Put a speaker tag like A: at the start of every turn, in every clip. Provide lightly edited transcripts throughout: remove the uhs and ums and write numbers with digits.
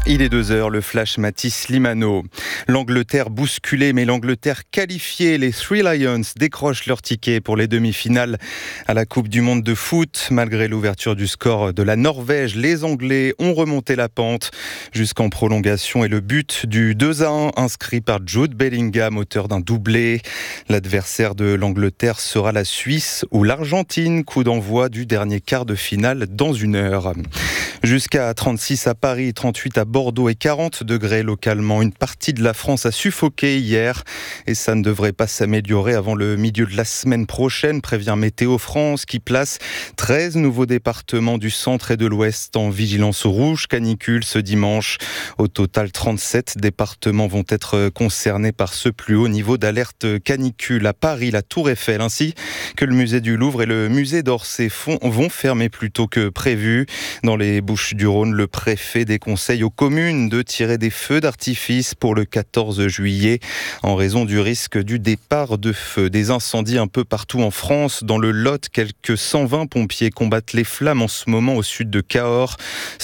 A: Il est 2h, le flash Mathis Limano. L'Angleterre bousculée, mais l'Angleterre qualifiée. Les Three Lions décrochent leur ticket pour les demi-finales à la Coupe du Monde de foot. Malgré l'ouverture du score de la Norvège, les Anglais ont remonté la pente jusqu'en prolongation et le but du 2-1 inscrit par Jude Bellingham, auteur d'un doublé. L'adversaire de l'Angleterre sera la Suisse ou l'Argentine. Coup d'envoi du dernier quart de finale dans 1 heure. Jusqu'à 36 à Paris, 38 à Bordeaux et 40 degrés localement. Une partie de la France a suffoqué hier et ça ne devrait pas s'améliorer avant le milieu de la semaine prochaine, prévient Météo France, qui place 13 nouveaux départements du centre et de l'ouest en vigilance rouge canicule ce dimanche. Au total, 37 départements vont être concernés par ce plus haut niveau d'alerte canicule. À Paris, la Tour Eiffel ainsi que le musée du Louvre et le musée d'Orsay vont fermer plus tôt que prévu. Dans les Bouches-du-Rhône, le préfet déconseille aux communes de tirer des feux d'artifice pour le 14 juillet en raison du risque du départ de feu. Des incendies un peu partout en France. Dans le Lot, quelques 120 pompiers combattent les flammes en ce moment au sud de Cahors.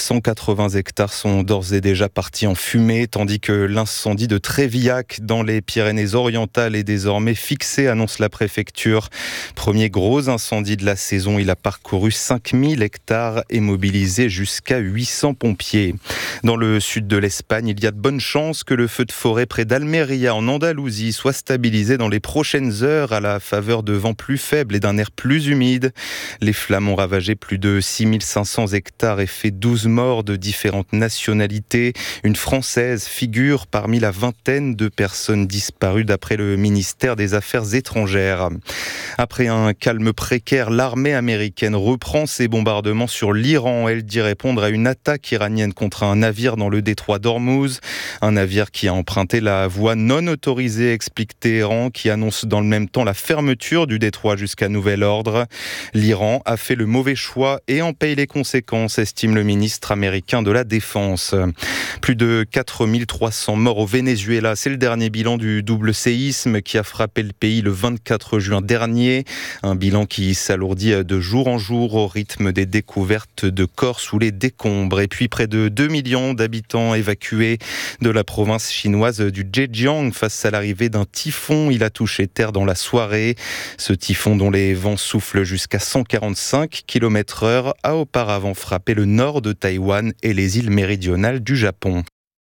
A: 180 hectares sont d'ores et déjà partis en fumée, tandis que l'incendie de Trévillac dans les Pyrénées-Orientales est désormais fixé, annonce la préfecture. Premier gros incendie de la saison, il a parcouru 5000 hectares et mobilisé jusqu'à 800 pompiers. Dans le sud de l'Espagne, il y a de bonnes chances que le feu de forêt près d'Almeria en Andalousie soit stabilisé dans les prochaines heures à la faveur de vents plus faibles et d'un air plus humide. Les flammes ont ravagé plus de 6500 hectares et fait 12 morts de différentes nationalités. Une Française figure parmi la vingtaine de personnes disparues d'après le ministère des Affaires étrangères. Après un calme précaire, l'armée américaine reprend ses bombardements sur l'Iran. Elle dit répondre à une attaque iranienne contre un navire dans le détroit d'Ormuz. Un navire qui a emprunté la voie non autorisée, explique Téhéran, qui annonce dans le même temps la fermeture du détroit jusqu'à nouvel ordre. L'Iran a fait le mauvais choix et en paye les conséquences, estime le ministre américain de la Défense. Plus de 4300 morts au Venezuela. C'est le dernier bilan du double séisme qui a frappé le pays le 24 juin dernier. Un bilan qui s'alourdit de jour en jour au rythme des découvertes de corps sous les décombres. Et puis près de 2 millions d'habitants évacués de la province chinoise du Zhejiang face à l'arrivée d'un typhon. Il a touché terre dans la soirée. Ce typhon, dont les vents soufflent jusqu'à 145 km/h, a auparavant frappé le nord de Taïwan et les îles méridionales du Japon.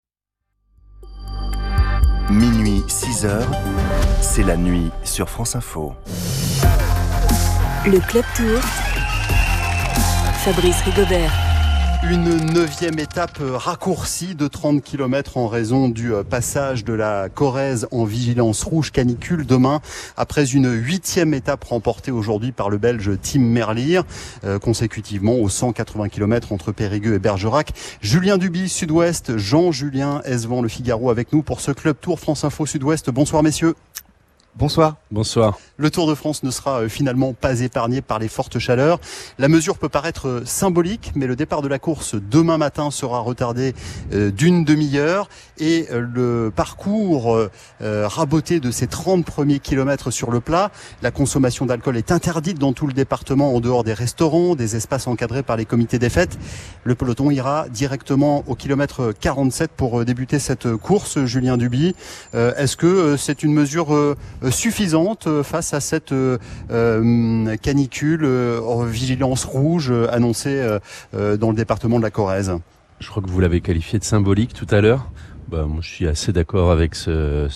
B: Minuit 6h, c'est la nuit sur France Info.
C: Le Club Tour, Fabrice Rigobert.
D: Une 9e étape raccourcie de 30 km en raison du passage de la Corrèze en vigilance rouge canicule demain, après une 8e étape remportée aujourd'hui par le Belge Tim Merlier, consécutivement aux 180 km entre Périgueux et Bergerac. Julien Duby, Sud-Ouest, Jean-Julien Esvan, Le Figaro avec nous pour ce Club Tour France Info Sud-Ouest. Bonsoir messieurs.
E: Bonsoir. Bonsoir.
D: Le Tour de France ne sera finalement pas épargné par les fortes chaleurs. La mesure peut paraître symbolique, mais le départ de la course demain matin sera retardé d'une demi-heure et le parcours raboté de ces 30 premiers kilomètres sur le plat. La consommation d'alcool est interdite dans tout le département en dehors des restaurants, des espaces encadrés par les comités des fêtes. Le peloton ira directement au kilomètre 47 pour débuter cette course. Julien Duby, est-ce que c'est une mesure suffisante face à cette canicule, vigilance rouge annoncée dans le département de la Corrèze?
E: Je crois que vous l'avez qualifié de symbolique tout à l'heure. Moi, je suis assez d'accord avec ce